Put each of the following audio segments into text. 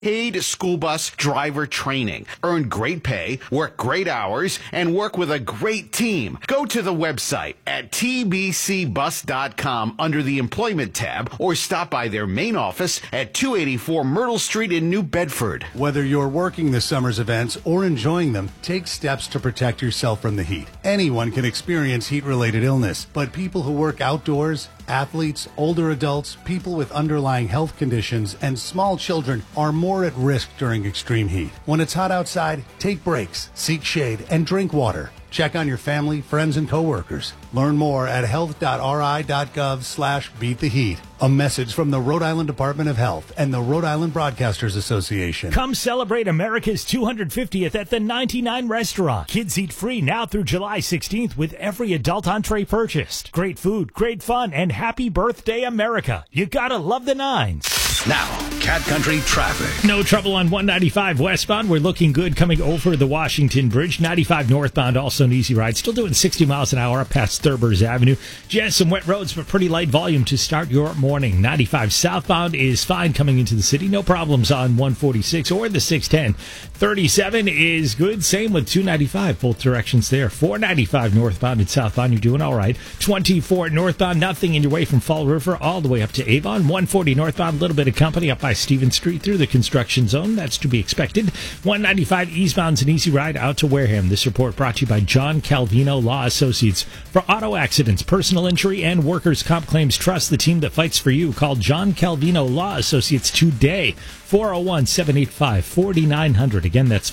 Paid school bus driver training. Earn great pay, work great hours, and work with a great team. Go to the website at tbcbus.com under the Employment tab or stop by their main office at 284 Myrtle Street in New Bedford. Whether you're working this summer's events or enjoying them, take steps to protect yourself from the heat. Anyone can experience heat-related illness, but people who work outdoors, athletes, older adults, people with underlying health conditions, and small children are more at risk during extreme heat. When it's hot outside, take breaks, seek shade, and drink water. Check on your family, friends, and coworkers. Learn more at health.ri.gov/beattheheat. A message from the Rhode Island Department of Health and the Rhode Island Broadcasters Association. Come celebrate America's 250th at the 99 Restaurant. Kids eat free now through July 16th with every adult entree purchased. Great food, great fun, and happy birthday, America. You gotta love the nines. Now, Cat Country traffic. No trouble on 195 westbound. We're looking good coming over the Washington Bridge. 95 northbound, also an easy ride. Still doing 60 miles an hour up past Thurbers Avenue. Just some wet roads, but pretty light volume to start your morning. 95 southbound is fine coming into the city. No problems on 146 or the 610. 37 is good. Same with 295. Both directions there. 495 northbound and southbound. You're doing all right. 24 northbound. Nothing in your way from Fall River all the way up to Avon. 140 northbound. A little bit of company up by Stevens Street through the construction zone. That's to be expected. 195 eastbound's an easy ride out to Wareham. This report brought to you by John Calvino Law Associates. For auto accidents, personal injury, and workers' comp claims, trust the team that fights for you. Call John Calvino Law Associates today. 401-785-4900. Again, that's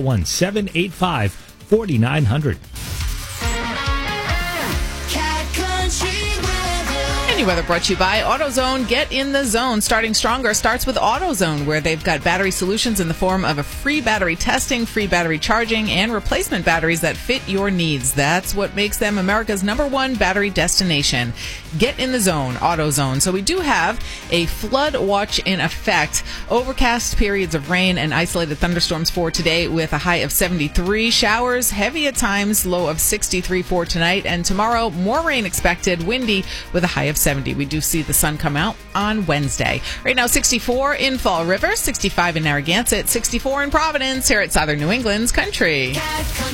401-785-4900. Any weather brought to you by AutoZone. Get in the zone. Starting stronger starts with AutoZone, where they've got battery solutions in the form of a free battery testing, free battery charging, and replacement batteries that fit your needs. That's what makes them America's #1 battery destination. Get in the zone, AutoZone. So we do have a flood watch in effect. Overcast periods of rain and isolated thunderstorms for today with a high of 73. Showers heavy at times, low of 63 for tonight. And tomorrow, more rain expected, windy with a high of 70. We do see the sun come out on Wednesday. Right now, 64 in Fall River, 65 in Narragansett, 64 in Providence, here at Southern New England's Country.